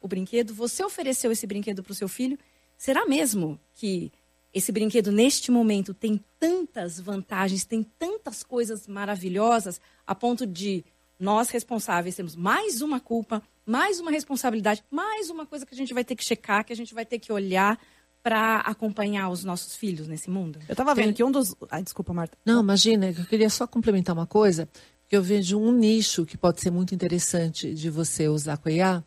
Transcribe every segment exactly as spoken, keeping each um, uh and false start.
o brinquedo, você ofereceu esse brinquedo para o seu filho. Será mesmo que esse brinquedo, neste momento, tem tantas vantagens, tem tantas coisas maravilhosas, a ponto de nós responsáveis temos mais uma culpa, mais uma responsabilidade, mais uma coisa que a gente vai ter que checar, que a gente vai ter que olhar para acompanhar os nossos filhos nesse mundo? Eu estava vendo que um dos... Ai, desculpa, Marta. Não, imagina, eu queria só complementar uma coisa, porque eu vejo um nicho que pode ser muito interessante de você usar com a I A,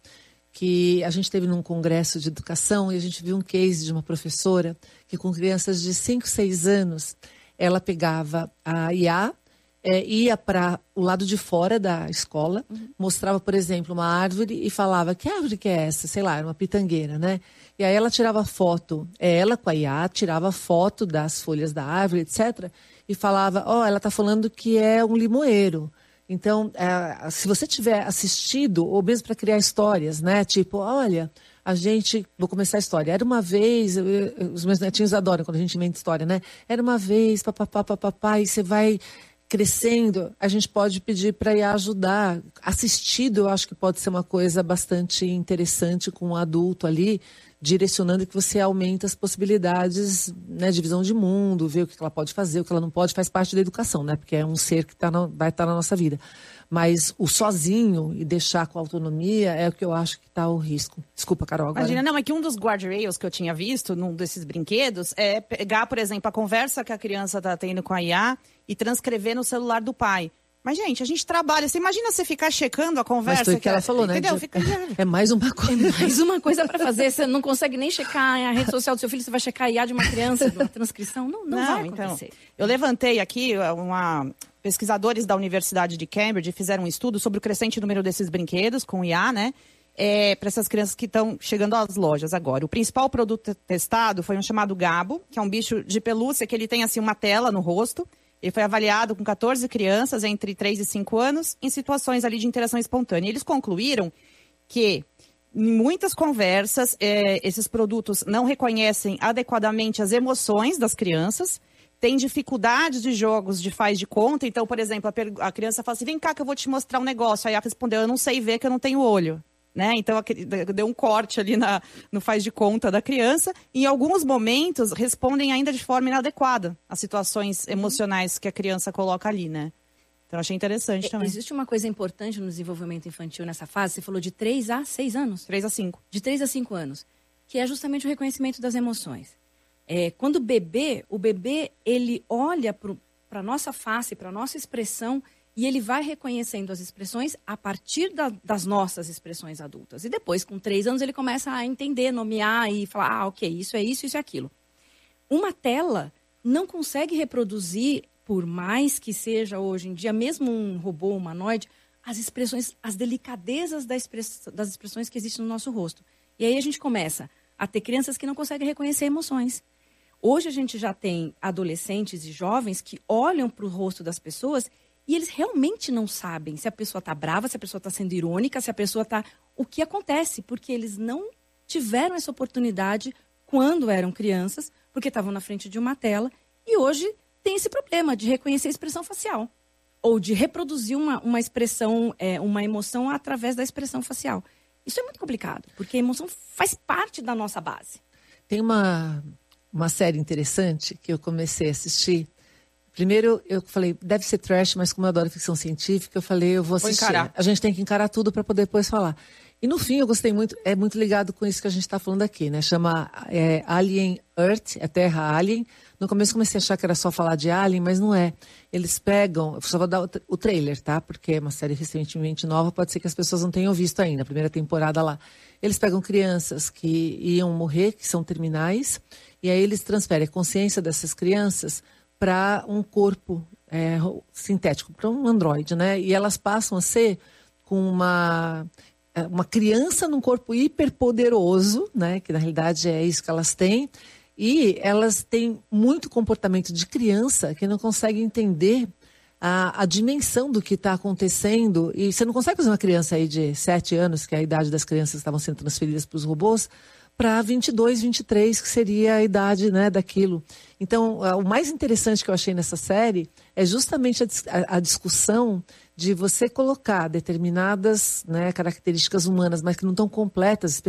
que a gente esteve num congresso de educação e a gente viu um case de uma professora que com crianças de cinco, seis anos, ela pegava a I A, é, ia para o lado de fora da escola, uhum. mostrava, por exemplo, uma árvore e falava, que árvore que é essa? Sei lá, era uma pitangueira, né? E aí ela tirava foto, ela com a I A, tirava foto das folhas da árvore, etcétera. E falava, ó, oh, ela está falando que é um limoeiro. Então, é, se você tiver assistido, ou mesmo para criar histórias, né? Tipo, olha, a gente... Vou começar a história. Era uma vez... Eu, eu, os meus netinhos adoram quando a gente inventa história, né? Era uma vez, papapá, papapá, e você vai crescendo. A gente pode pedir para ir ajudar. Assistido, eu acho que pode ser uma coisa bastante interessante com um adulto ali, direcionando que você aumenta as possibilidades, né, de visão de mundo, ver o que ela pode fazer, o que ela não pode, faz parte da educação, né? Porque é um ser que tá na, vai estar tá na nossa vida. Mas o sozinho e deixar com autonomia é o que eu acho que está o risco. Desculpa, Carol, agora. Imagina, não, é que um dos guardrails que eu tinha visto num desses brinquedos é pegar, por exemplo, a conversa que a criança está tendo com a I A e transcrever no celular do pai. Mas, gente, a gente trabalha. Você imagina você ficar checando a conversa? Mas foi o que, que ela falou, entendeu? né? Fica... É mais uma coisa. É mais uma coisa para fazer. Você não consegue nem checar a rede social do seu filho, você vai checar a I A de uma criança, de uma transcrição. Não, não, não vai acontecer. Então, eu levantei aqui uma... Pesquisadores da Universidade de Cambridge fizeram um estudo sobre o crescente número desses brinquedos com I A, né? É, para essas crianças que estão chegando às lojas agora. O principal produto testado foi um chamado Gabo, que é um bicho de pelúcia que ele tem assim uma tela no rosto. Ele foi avaliado com quatorze crianças entre três e cinco anos em situações ali de interação espontânea. Eles concluíram que em muitas conversas é, esses produtos não reconhecem adequadamente as emoções das crianças, tem dificuldades de jogos de faz de conta. Então, por exemplo, a, a criança fala assim, vem cá que eu vou te mostrar um negócio. Aí ela respondeu, eu não sei ver que eu não tenho olho. Né? Então, deu um corte ali na, no faz de conta da criança. E, em alguns momentos, respondem ainda de forma inadequada às situações emocionais que a criança coloca ali, né? Então, achei interessante também. Existe uma coisa importante no desenvolvimento infantil nessa fase, você falou de três a seis anos? três a cinco. De três a cinco anos, que é justamente o reconhecimento das emoções. É, quando o bebê, o bebê, ele olha para a nossa face, para a nossa expressão, e ele vai reconhecendo as expressões a partir da, das nossas expressões adultas. E depois, com três anos, ele começa a entender, nomear e falar, ah, ok, isso é isso, isso é aquilo. Uma tela não consegue reproduzir, por mais que seja hoje em dia, mesmo um robô humanoide, as expressões, as delicadezas da express, das expressões que existem no nosso rosto. E aí a gente começa a ter crianças que não conseguem reconhecer emoções. Hoje a gente já tem adolescentes e jovens que olham para o rosto das pessoas e eles realmente não sabem se a pessoa está brava, se a pessoa está sendo irônica, se a pessoa está... O que acontece? Porque eles não tiveram essa oportunidade quando eram crianças, porque estavam na frente de uma tela, e hoje tem esse problema de reconhecer a expressão facial, ou de reproduzir uma, uma expressão, é, uma emoção através da expressão facial. Isso é muito complicado, porque a emoção faz parte da nossa base. Tem uma... Uma série interessante que eu comecei a assistir. Primeiro, eu falei, deve ser trash, mas como eu adoro ficção científica, eu falei, eu vou assistir. Vou encarar. A gente tem que encarar tudo para poder depois falar. E no fim, eu gostei muito, é muito ligado com isso que a gente está falando aqui, né? Chama é, Alien Earth, é Terra Alien. No começo comecei a achar que era só falar de Alien, mas não é. Eles pegam, eu só vou dar o, o trailer, tá? Porque é uma série recentemente nova, pode ser que as pessoas não tenham visto ainda, a primeira temporada lá. Eles pegam crianças que iam morrer, que são terminais, e aí eles transferem a consciência dessas crianças para um corpo é, sintético, para um androide, né? E elas passam a ser com uma, uma criança num corpo hiperpoderoso, né? Que na realidade é isso que elas têm. E elas têm muito comportamento de criança que não consegue entender a, a dimensão do que está acontecendo. E você não consegue fazer uma criança aí de sete anos, que é a idade das crianças que estavam sendo transferidas para os robôs, para vinte e dois, vinte e três, que seria a idade, né, daquilo. Então, o mais interessante que eu achei nessa série é justamente a, a, a discussão de você colocar determinadas, né, características humanas, mas que não estão completas,